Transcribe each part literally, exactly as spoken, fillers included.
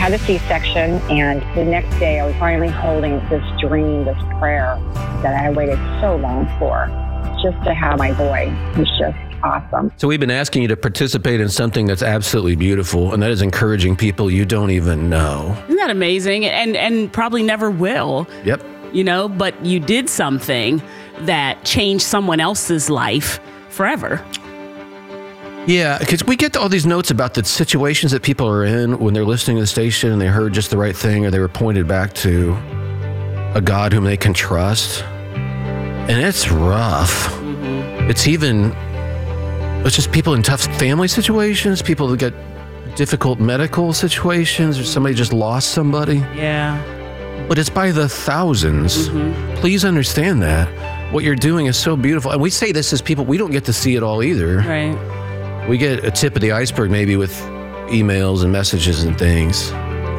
had a C-section, and the next day I was finally holding this dream, this prayer that I waited so long for, just to have my boy. It was just awesome. So we've been asking you to participate in something that's absolutely beautiful, and that is encouraging people you don't even know. Isn't that amazing? And and probably never will. Yep. You know, but you did something that changed someone else's life forever. Yeah, because we get all these notes about the situations that people are in when they're listening to the station and they heard just the right thing, or they were pointed back to a God whom they can trust. And it's rough. Mm-hmm. It's even, it's just people in tough family situations, people that get difficult medical situations, or somebody just lost somebody. Yeah. But it's by the thousands. Mm-hmm. Please understand that. What you're doing is so beautiful. And we say this as people, we don't get to see it all either. Right. We get a tip of the iceberg maybe with emails and messages and things.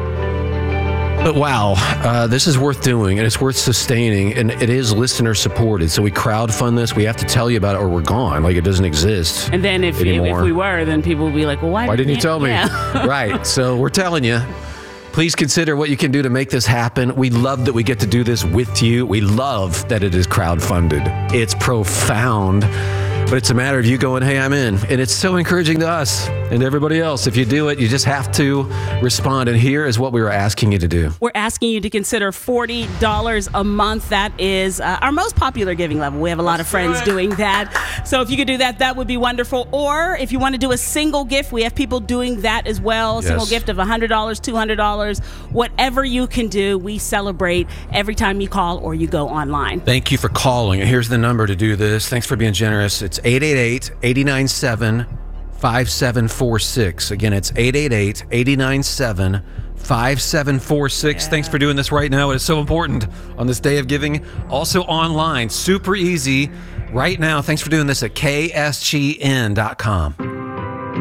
But wow, uh, this is worth doing, and it's worth sustaining, and it is listener supported. So we crowdfund this. We have to tell you about it or we're gone. Like, it doesn't exist And then if, if, if we were, then people would be like, well, why, why didn't you tell me? Yeah. Right. So we're telling you. Please consider what you can do to make this happen. We love that we get to do this with you. We love that it is crowdfunded. It's profound, but it's a matter of you going, hey, I'm in. And it's so encouraging to us and everybody else. If you do it, you just have to respond. And here is what we were asking you to do. We're asking you to consider forty dollars a month. That is uh, our most popular giving level. We have a lot of friends doing that. So if you could do that, that would be wonderful. Or if you want to do a single gift, we have people doing that as well. Yes. Single gift of one hundred dollars, two hundred dollars, whatever you can do. We celebrate every time you call or you go online. Thank you for calling. And here's the number to do this. Thanks for being generous. It's eight eight eight, eight nine seven, five seven four six. Again, it's eight eight eight, eight nine seven, five seven four six. Yeah. Thanks for doing this right now. It is so important on this day of giving. Also online, super easy right now. Thanks for doing this at K S G N dot com.